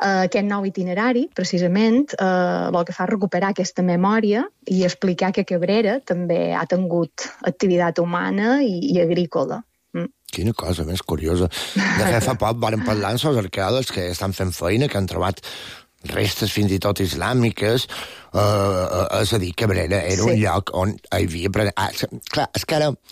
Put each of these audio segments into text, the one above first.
Aquest nou itinerari, precisament, el que fa és recuperar aquesta memòria i explicar que Cabrera també ha tingut activitat humana i agrícola. Quina cosa més curiosa. De fet, fa poc vàrem parlar amb els arqueòlegs que estan fent feina, que han trobat restes fins i tot islàmiques, és a dir, Cabrera era un lloc on hi havia... Clar, és que ara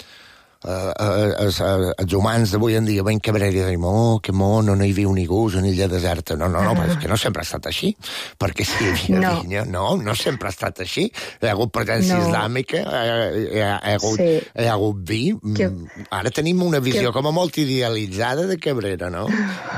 els humans d'avui en dia veien Cabrera i deien, que mono, no hi viu ningú, és una illa deserta. No, però és que no sempre ha estat així, perquè si hi havia vinya, no sempre ha estat així. Hi ha hagut presència islàmica, hi ha hagut vi. Ara tenim una visió com a molt idealitzada de Cabrera, no?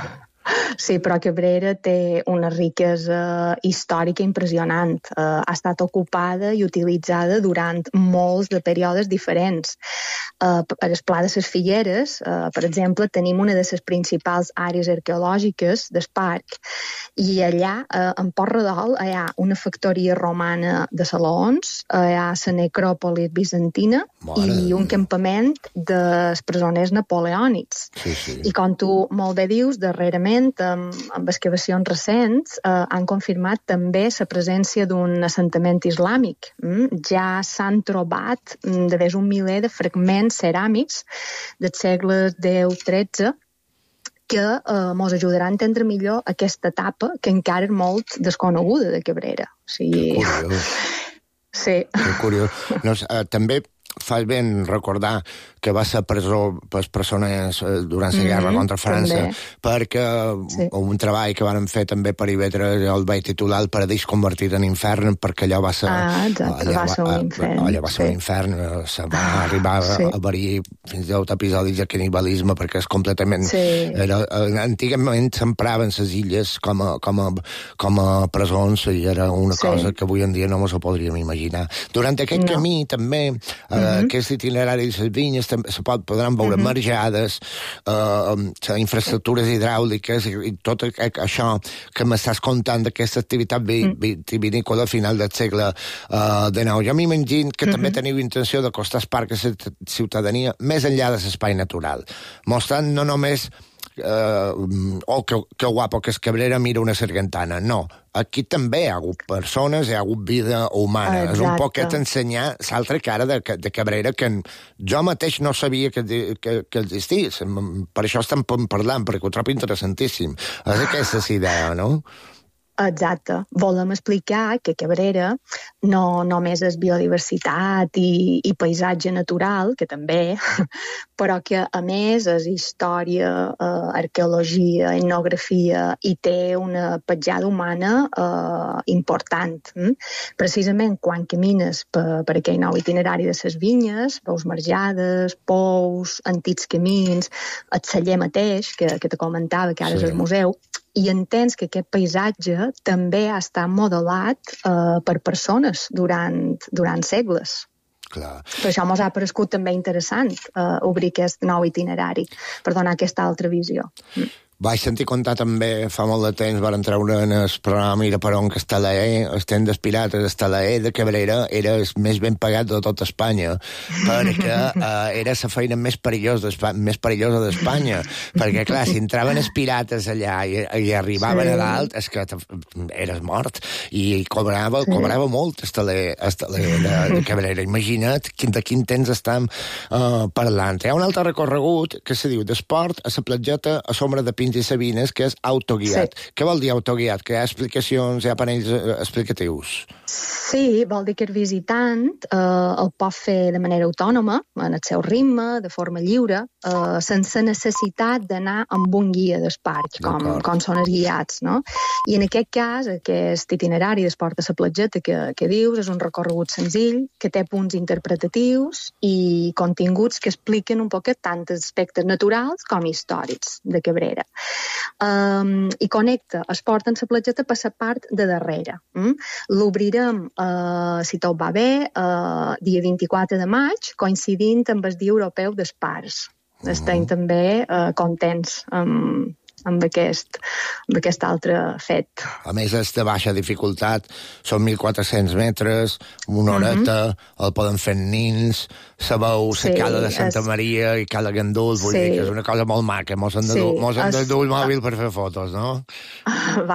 Sí, però Cabrera té una riquesa històrica impressionant. Ha estat ocupada i utilitzada durant molts de períodes diferents. A el Pla de les Figueres, per exemple, tenim una de les principals àrees arqueològiques del parc i allà, en Port-redol, hi ha una factoria romana de salons, hi ha la necròpolis bizantina i un campament dels presoners napoleònics. I com tu molt bé dius, darrerament, amb excavacions recents, han confirmat també la presència d'un assentament islàmic. Ja s'han trobat de un miler de fragments ceràmics dels segles X-XIII que ens ajudarà a entendre millor aquesta etapa que encara és molt desconeguda de Cabrera. Que curiós. Sí. Que curiós. No, també fa ben recordar que va ser presó per persones durant la guerra contra França, perquè un treball que van fer també per Ivetre el vaig titular El paradís convertit en infern, perquè allò va ser... va ser un infern. Allò va ser un infern, se va arribar a haver-hi fins i tot episodis de canibalisme, perquè és completament... Antigament s'empraven les illes com a presons i era una cosa que avui en dia no ens ho podríem imaginar. Durant aquest camí també, aquest itinerari de les vinyes se podran veure marjades, infraestructures hidràuliques i tot això que m'estàs contant d'aquesta activitat vitivinícola a final del segle XIX. Jo m'imagino que també teniu intenció d'acostar el parc a la ciutadania més enllà de l'espai natural, mostrant no només que guapo que és Cabrera, mira una sargantana. No, aquí també hi ha hagut persones, hi ha hagut vida humana. És un poquet ensenyar l'altra cara de Cabrera que jo mateix no sabia que existís. Per això estem parlant, perquè ho trobo interessantíssim. És aquesta idea, no? Exacte. Volem explicar que Cabrera no només és biodiversitat i paisatge natural, que també, però que a més és història, arqueologia, etnografia i té una petjada humana important. Precisament quan camines per aquell nou itinerari de les vinyes, veus marjades, pous, antics camins, el celler mateix, que te comentava, que ara és el museu, i entens que aquest paisatge també ha estat modelat per persones durant segles. Clar. Per això ens ha paregut també interessant obrir aquest nou itinerari, per donar aquesta altra visió. Vaig sentir contar també, fa molt de temps, van treure en el programa Mira per on que Estalaer, els tendes pirates, Estalaer de Cabrera era el més ben pagat de tot Espanya, perquè era la feina més perillosa d'Espanya, perquè, clar, si entraven els pirates allà i arribaven a dalt, és que eres mort, i cobrava molt Estalaer de Cabrera. Imagina't de quin temps estem parlant. Hi ha un altre recorregut que se diu d'esport a la platgeta a sombra de pins i sabines, que és autoguiat. Què vol dir autoguiat? Que hi ha explicacions, hi ha panells explicatius? Sí, vol dir que el visitant el pot fer de manera autònoma, en el seu ritme, de forma lliure, sense necessitat d'anar amb un guia del parc, com són els guiats, no? I en aquest cas, aquest itinerari d'esport a la platgeta que dius és un recorregut senzill, que té punts interpretatius i continguts que expliquen un poquet tant aspectes naturals com històrics de Cabrera. I connecta esport en la platgeta per la part de darrere. L'obrirem, si tot va bé, dia 24 de maig, coincidint amb el Dia Europeu dels Parcs. Estem també contents amb aquest altre fet. A més, és de baixa dificultat, són 1.400 metres, una horeta, el poden fer nins, se veu la cala de Santa Maria i cala Gandul, vull dir que és una cosa molt maca, mos hem de dur el mòbil per fer fotos, no?